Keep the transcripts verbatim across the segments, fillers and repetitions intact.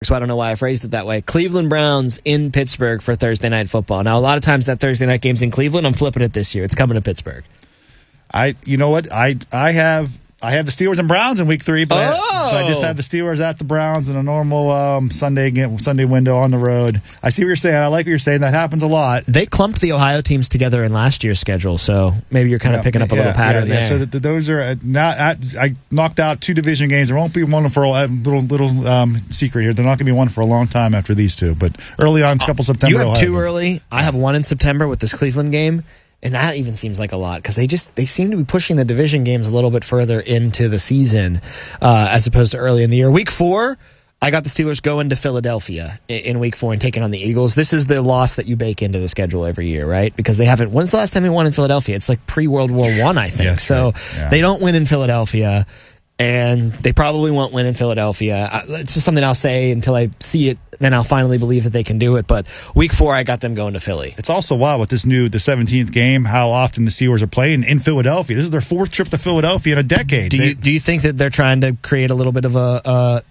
So I don't know why I phrased it that way. Cleveland Browns in Pittsburgh for Thursday Night Football. Now, a lot of times that Thursday night game's in Cleveland. I'm flipping it this year. It's coming to Pittsburgh. I, you know what? I, I have, I have the Steelers and Browns in Week Three, but, oh. I, but I just have the Steelers at the Browns in a normal um, Sunday game, Sunday window on the road. I see what you're saying. I like what you're saying. That happens a lot. They clumped the Ohio teams together in last year's schedule, so maybe you're kind of yeah, picking up a yeah, little pattern yeah, yeah. there. So the, the, those are uh, not. I, I knocked out two division games. There won't be one for a little little um, secret here. They're not going to be one for a long time after these two. But early on, a couple September. You have Ohio two games. early. I have one in September with this Cleveland game. And that even seems like a lot because they just they seem to be pushing the division games a little bit further into the season uh, as opposed to early in the year. Week four, I got the Steelers going to Philadelphia in, in week four and taking on the Eagles. This is the loss that you bake into the schedule every year, right? Because they haven't. When's the last time they won in Philadelphia? It's like pre-World War One, I think. Yes, so right. yeah. They don't win in Philadelphia. And they probably won't win in Philadelphia. It's just something I'll say until I see it. Then I'll finally believe that they can do it. But week four, I got them going to Philly. It's also wild with this new, the seventeenth game, how often the Steelers are playing in Philadelphia. This is their fourth trip to Philadelphia in a decade. Do they, you do you think that they're trying to create a little bit of a, a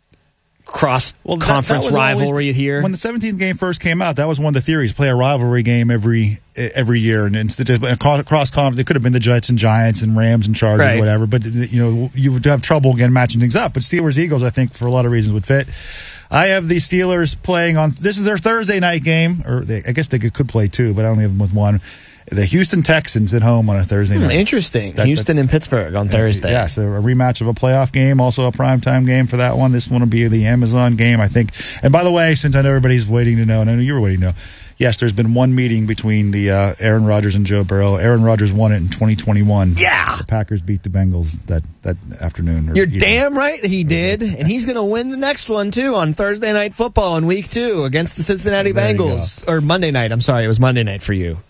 cross well, that, conference that was rivalry always, here? When the seventeenth game first came out, that was one of the theories: play a rivalry game every every year, and instead of cross conference, it could have been the Jets and Giants and Rams and Chargers, right. whatever. But you know, you would have trouble again matching things up. But Steelers Eagles, I think, for a lot of reasons, would fit. I have the Steelers playing on. This is their Thursday night game, or they, I guess they could, could play two, but I only have them with one. The Houston Texans at home on a Thursday hmm, night. Interesting. That, Houston and Pittsburgh on Thursday. Yeah, so a rematch of a playoff game, also a primetime game for that one. This one will be the Amazon game, I think. And by the way, since I know everybody's waiting to know, and I know you were waiting to know, yes, there's been one meeting between the uh, Aaron Rodgers and Joe Burrow. Aaron Rodgers won it in twenty twenty-one. Yeah. The Packers beat the Bengals that, that afternoon. Or You're evening. damn right he did. And he's going to win the next one, too, on Thursday Night Football in week two against the Cincinnati There you Bengals. Or Monday night. I'm sorry. It was Monday night for you.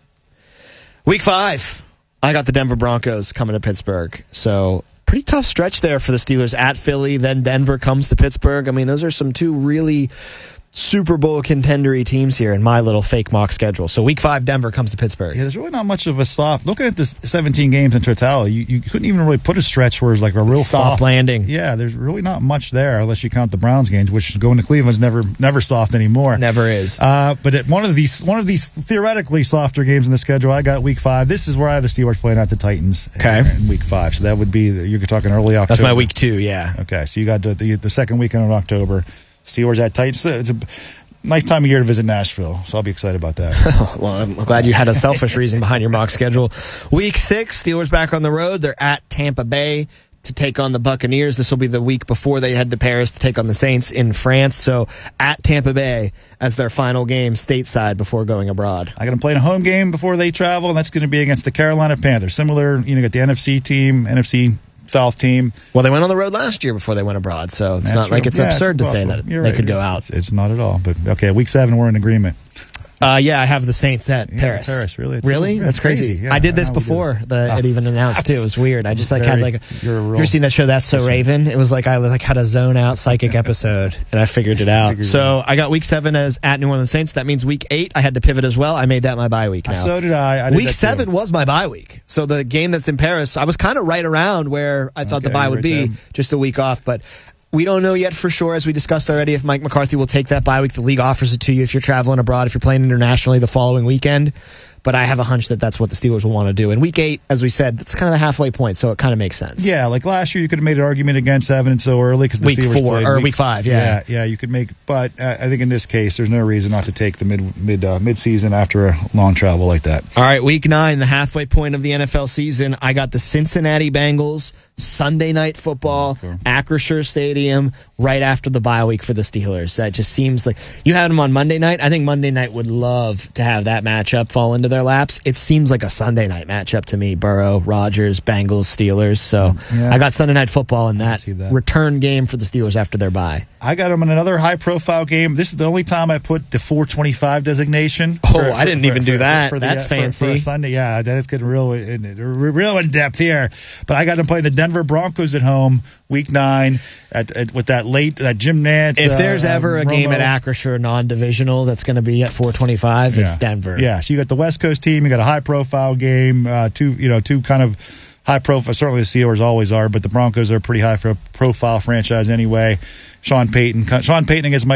Week five, I got the Denver Broncos coming to Pittsburgh. So pretty tough stretch there for the Steelers at Philly. Then Denver comes to Pittsburgh. I mean, those are some two really Super Bowl contendery teams here in my little fake mock schedule. So week five, Denver comes to Pittsburgh. Yeah, there's really not much of a soft. Looking at this seventeen games in totality, you, you couldn't even really put a stretch where it's like a real soft, soft landing. Yeah, there's really not much there unless you count the Browns games, which going to Cleveland's never never soft anymore. Never is. Uh, but at one of these one of these theoretically softer games in the schedule, I got week five. This is where I have the Steelers playing at the Titans. Okay. in, in week five. So that would be you're talking early October. That's my week two. Yeah. Okay, so you got the, the, the second weekend of October. Steelers at Titans. It's a nice time of year to visit Nashville, so I'll be excited about that. Well, I'm glad you had a selfish reason behind your mock schedule. Week six, Steelers back on the road. They're at Tampa Bay to take on the Buccaneers. This will be the week before they head to Paris to take on the Saints in France. So at Tampa Bay as their final game stateside before going abroad. I got them playing a home game before they travel, and that's going to be against the Carolina Panthers. Similar, you know, got the N F C team, N F C South team. Well, they went on the road last year before they went abroad, so it's That's not like true. it's Yeah, absurd it's to say awful. that You're they right. could go out. It's, it's not at all, but okay, week seven, we're in agreement. Uh, yeah, I have the Saints at Yeah, Paris. Paris, really? It's really? a- That's crazy. crazy. Yeah, I did this I know we before did. the, Oh, it even announced too. It was weird. I just like very- had like a, you're a real- you ever seen that show That's So Raven? It was like I like had a zone out psychic episode and I figured it out. Figured it So I got week seven as at New Orleans Saints. That means week eight I had to pivot as well. I made that my bye week now. So did I. I did Week that too. seven was my bye week. So the game that's in Paris, I was kind of right around where I thought the Okay, bye you're would right be, there. just a week off. But we don't know yet for sure, as we discussed already, if Mike McCarthy will take that bye week. The league offers it to you if you're traveling abroad, if you're playing internationally the following weekend. But I have a hunch that that's what the Steelers will want to do. And week eight, as we said, that's kind of the halfway point, so it kind of makes sense. Yeah, like last year, you could have made an argument against seven so early because the Week Steelers four, played or week, week five, yeah. yeah, yeah. You could make, but uh, I think in this case, there's no reason not to take the mid mid uh, mid season after a long travel like that. All right, week nine, the halfway point of the N F L season. I got the Cincinnati Bengals, Sunday Night Football, Okay. Acrisure Stadium, right after the bye week for the Steelers. That just seems like you had them on Monday night. I think Monday night would love to have that matchup fall into their laps. It seems like a Sunday night matchup to me. Burrow, Rodgers, Bengals, Steelers. So Yeah. I got Sunday Night Football in that, see that. return game for the Steelers after their bye. I got them in another high profile game. This is the only time I put the four twenty-five designation. Oh, I didn't even do that. That's the, for- fancy. For a Sunday, yeah, that's getting real, in, real in depth here. But I got them playing the Denver Broncos at home, week nine, at, at with that late that Jim Nantz. If there's uh, ever a Romo. game at Acrisure non-divisional that's going to be at four twenty-five, it's Yeah. Denver. Yeah, so you got the West Coast team. You got a high profile game. Uh, two, you know, two kind of high profile. Certainly the Steelers always are, but the Broncos are a pretty high profile franchise anyway. Sean Payton, Sean Payton against Mike